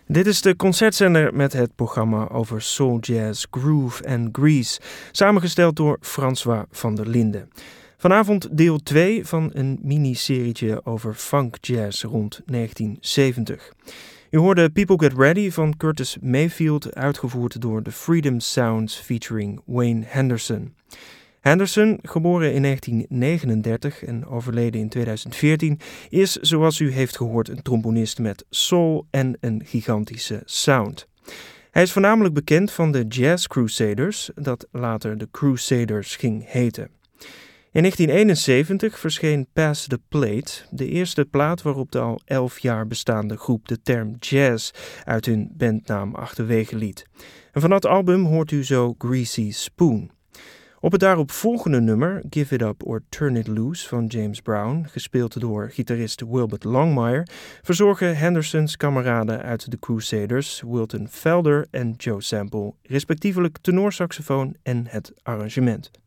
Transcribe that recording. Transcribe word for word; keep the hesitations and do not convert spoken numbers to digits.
Dit is de concertzender met het programma over soul jazz, groove en grease, samengesteld door François van der Linden. Vanavond deel twee van een mini-serietje over funk jazz rond negentien zeventig. U hoorde People Get Ready van Curtis Mayfield, uitgevoerd door The Freedom Sounds featuring Wayne Henderson. Henderson, geboren in negentien negenendertig en overleden in tweeduizend veertien, is, zoals u heeft gehoord, een trombonist met soul en een gigantische sound. Hij is voornamelijk bekend van de Jazz Crusaders, dat later de Crusaders ging heten. In negentien eenenzeventig verscheen Pass the Plate, de eerste plaat waarop de al elf jaar bestaande groep de term jazz uit hun bandnaam achterwege liet. En van dat album hoort u zo Greasy Spoon. Op het daarop volgende nummer, Give It Up or Turn It Loose van James Brown, gespeeld door gitarist Wilbert Longmire, verzorgen Hendersons kameraden uit de Crusaders, Wilton Felder en Joe Sample, respectievelijk tenorsaxofoon en het arrangement.